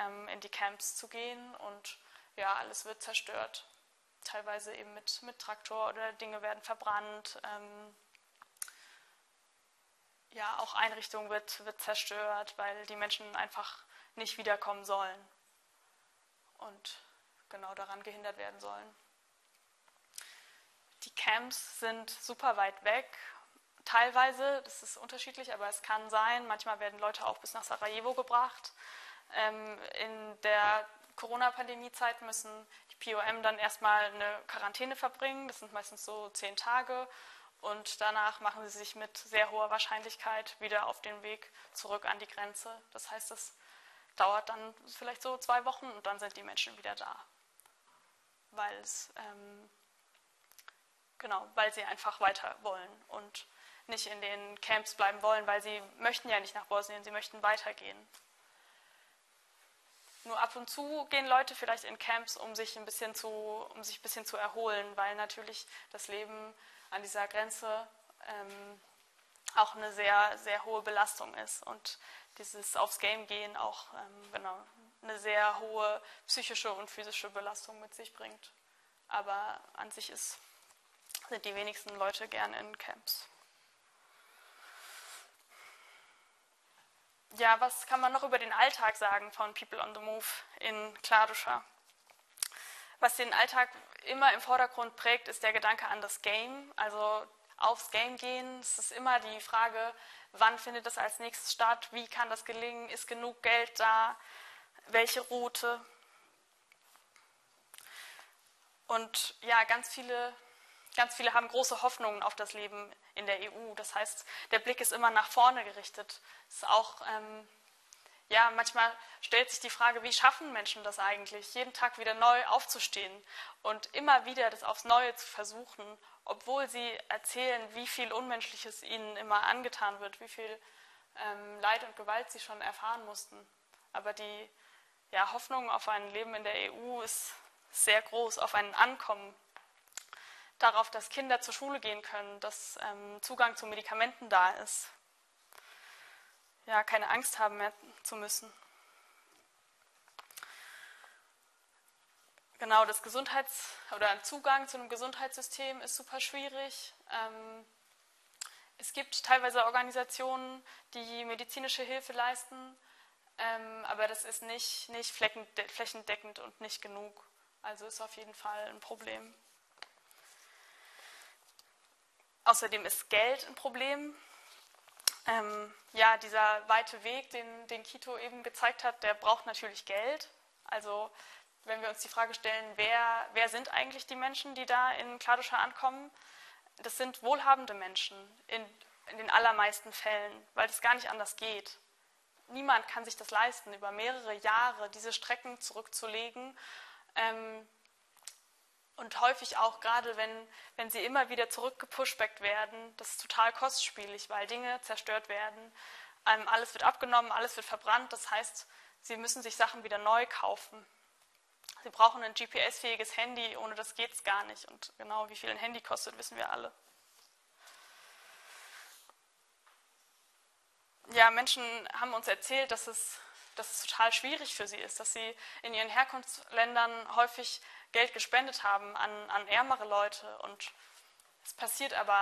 in die Camps zu gehen und ja, alles wird zerstört. Teilweise eben mit Traktor oder Dinge werden verbrannt. Ja, auch Einrichtungen wird zerstört, weil die Menschen einfach nicht wiederkommen sollen und genau daran gehindert werden sollen. Die Camps sind super weit weg. Teilweise, das ist unterschiedlich, aber es kann sein, manchmal werden Leute auch bis nach Sarajevo gebracht. In der Corona-Pandemie-Zeit müssen die POM dann erstmal eine Quarantäne verbringen. Das sind meistens so 10 Tage. Und danach machen sie sich mit sehr hoher Wahrscheinlichkeit wieder auf den Weg zurück an die Grenze. Das heißt, das dauert dann vielleicht so 2 Wochen und dann sind die Menschen wieder da. Weil sie einfach weiter wollen und nicht in den Camps bleiben wollen, weil sie möchten ja nicht nach Bosnien, sie möchten weitergehen. Nur ab und zu gehen Leute vielleicht in Camps, um sich ein bisschen zu erholen, weil natürlich das Leben an dieser Grenze auch eine sehr, sehr hohe Belastung ist und dieses aufs Game gehen auch eine sehr hohe psychische und physische Belastung mit sich bringt. Aber an sich sind die wenigsten Leute gern in Camps. Ja, was kann man noch über den Alltag sagen von People on the Move in Kladuscha? Was den Alltag immer im Vordergrund prägt, ist der Gedanke an das Game, also aufs Game gehen. Es ist immer die Frage, wann findet das als nächstes statt, wie kann das gelingen, ist genug Geld da, welche Route. Und ja, ganz viele haben große Hoffnungen auf das Leben in der EU. Das heißt, der Blick ist immer nach vorne gerichtet. Es ist auch, manchmal stellt sich die Frage, wie schaffen Menschen das eigentlich, jeden Tag wieder neu aufzustehen und immer wieder das aufs Neue zu versuchen, obwohl sie erzählen, wie viel Unmenschliches ihnen immer angetan wird, wie viel Leid und Gewalt sie schon erfahren mussten. Aber die Hoffnung auf ein Leben in der EU ist sehr groß, auf ein Ankommen, darauf, dass Kinder zur Schule gehen können, dass Zugang zu Medikamenten da ist. Ja, keine Angst haben mehr zu müssen. Genau, Zugang zu einem Gesundheitssystem ist super schwierig. Es gibt teilweise Organisationen, die medizinische Hilfe leisten, aber das ist nicht flächendeckend und nicht genug. Also ist auf jeden Fall ein Problem. Außerdem ist Geld ein Problem. Dieser weite Weg, den Kito eben gezeigt hat, der braucht natürlich Geld. Also wenn wir uns die Frage stellen, wer sind eigentlich die Menschen, die da in Kladuscha ankommen? Das sind wohlhabende Menschen in den allermeisten Fällen, weil es gar nicht anders geht. Niemand kann sich das leisten, über mehrere Jahre diese Strecken zurückzulegen. Und häufig auch, gerade wenn sie immer wieder zurückgepushbackt werden, das ist total kostspielig, weil Dinge zerstört werden, alles wird abgenommen, alles wird verbrannt, das heißt, sie müssen sich Sachen wieder neu kaufen. Sie brauchen ein GPS-fähiges Handy, ohne das geht es gar nicht. Und genau wie viel ein Handy kostet, wissen wir alle. Ja, Menschen haben uns erzählt, dass es total schwierig für sie ist, dass sie in ihren Herkunftsländern häufig Geld gespendet haben an ärmere Leute. Und es passiert aber